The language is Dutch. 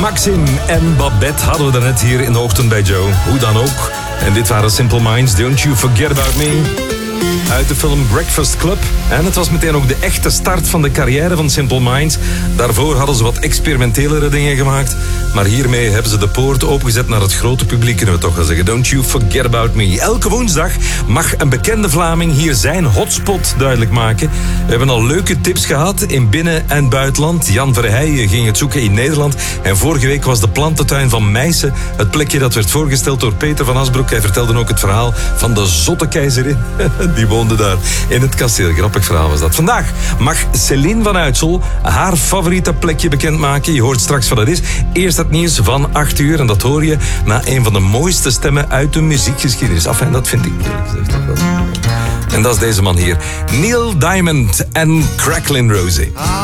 Maxim en Babette hadden we daarnet hier in de ochtend bij Joe. Hoe dan ook. En dit waren Simple Minds, Don't You Forget About Me. Uit de film Breakfast Club. En het was meteen ook de echte start van de carrière van Simple Minds. Daarvoor hadden ze wat experimentelere dingen gemaakt. Maar hiermee hebben ze de poort opengezet naar het grote publiek, kunnen we toch wel zeggen. Don't You Forget About Me. Elke woensdag mag een bekende Vlaming hier zijn hotspot duidelijk maken. We hebben al leuke tips gehad in binnen- en buitenland. Jan Verheijen ging het zoeken in Nederland. En vorige week was de plantentuin van Meissen het plekje dat werd voorgesteld door Peter van Asbroek. Hij vertelde ook het verhaal van de zotte keizerin. Die woonde daar in het kasteel. Grappig verhaal was dat. Vandaag mag Céline van Uitsel haar favoriete plekje bekendmaken. Je hoort straks wat dat is. Eerst het nieuws van 8 uur. En dat hoor je na een van de mooiste stemmen uit de muziekgeschiedenis. Enfin, dat vind ik eerlijk gezegd toch wel. En dat is deze man hier. Neil Diamond en Cracklin' Rosie.